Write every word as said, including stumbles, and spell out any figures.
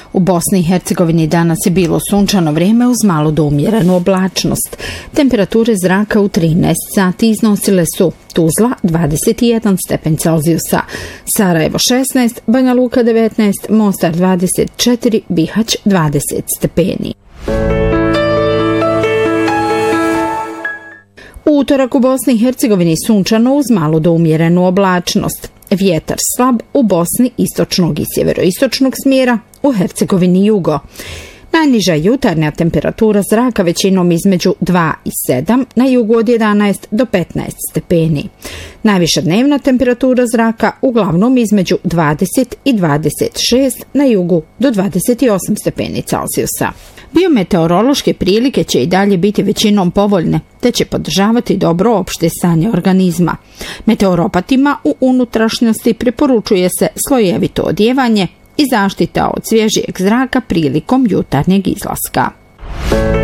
U Bosni i Hercegovini danas je bilo sunčano vrijeme uz malu do umjerenu oblačnost. Temperature zraka u trinaest sati iznosile su Tuzla dvadeset jedan stepen Celzijusa, Sarajevo šesnaest, Banja Luka devetnaest, Mostar dvadeset četiri, Bihać dvadeset stepeni. U utorak u Bosni i Hercegovini sunčano uz malu do umjerenu oblačnost. Vjetar slab u Bosni istočnog i sjeveroistočnog smjera, u Hercegovini jugo. Najniža jutarnja temperatura zraka većinom između dva i sedam, na jugu od jedanaest do petnaest stepeni. Najviša dnevna temperatura zraka uglavnom između dvadeset i dvadeset šest, na jugu do dvadeset osam stepeni Celzijusa. Biometeorološke prilike će i dalje biti većinom povoljne, te će podržavati dobro opšte stanje organizma. Meteoropatima u unutrašnjosti preporučuje se slojevito odjevanje i zaštita od svježijeg zraka prilikom jutarnjeg izlaska.